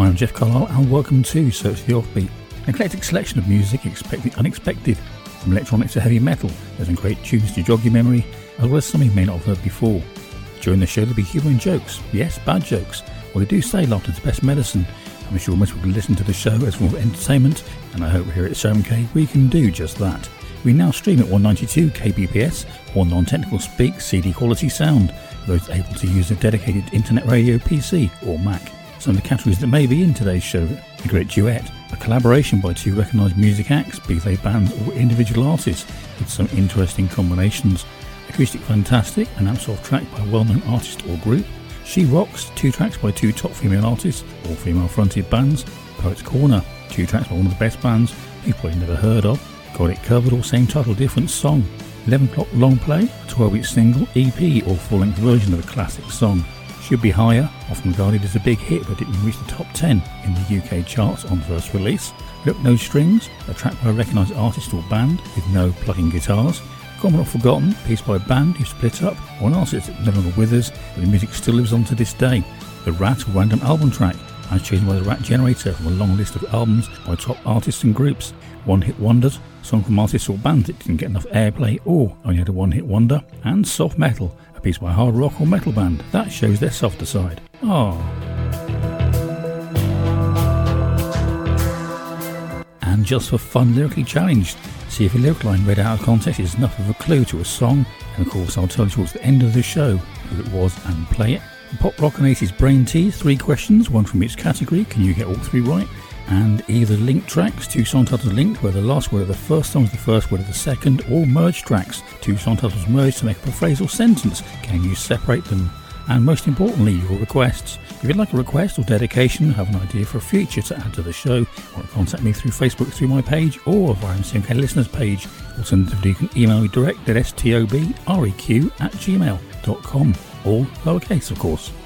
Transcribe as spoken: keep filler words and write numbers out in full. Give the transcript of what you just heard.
Hi, I'm Jeff Carlisle and welcome to Search the Offbeat, an eclectic selection of music expected unexpected, from electronic to heavy metal. There's some great tunes to jog your memory, as well as some you may not have heard before. During the show there'll be humour and jokes, yes, bad jokes. Well, they do say laughter's the best medicine. I'm sure most people listen to the show as a form of entertainment, and I hope here at seven K we can do just that. We now stream at one ninety-two K B P S, or non-technical speak C D quality sound, for those able to use a dedicated internet radio P C or Mac. Some of the categories that may be in today's show: a great duet, a collaboration by two recognised music acts, be they bands or individual artists, with some interesting combinations, acoustic fantastic, an amp-soft track by a well-known artist or group, She Rocks, two tracks by two top female artists or female-fronted bands, Poets Corner, two tracks by one of the best bands you've probably never heard of, Got It Covered or Same Title Different Song, eleven o'clock long play, a twelve-inch single, E P or full-length version of a classic song. Should Be Higher, often regarded as a big hit but didn't reach the top ten in the U K charts on first release. Look No Strings, a track by a recognised artist or band with no plugging guitars. Gone But Not Forgotten, a piece by a band who split up, or an artist that no longer with us, but the music still lives on to this day. The Rat, a random album track, as chosen by the Rat Generator from a long list of albums by top artists and groups. One Hit Wonders, a song from artists or bands that didn't get enough airplay or only had a one hit wonder. And Soft Metal, a piece by a hard rock or metal band that shows their softer side. Ah. And just for fun, lyrically challenged. See if a lyric line read out of context is enough of a clue to a song, and of course I'll tell you towards the end of the show who it was and play it. Pop rock and eighties brain tease, three questions, one from each category. Can you get all three right? And either link tracks, two song titles linked where the last word of the first song is the first word of the second, or merge tracks, two song titles merged to make up a phrase or sentence. Can you separate them? And most importantly, your requests. If you'd like a request or dedication, have an idea for a feature to add to the show, or contact me through Facebook through my page or via the seven K listeners page. Alternatively, you can email me direct at stobreq at gmail dot com, all lowercase of course.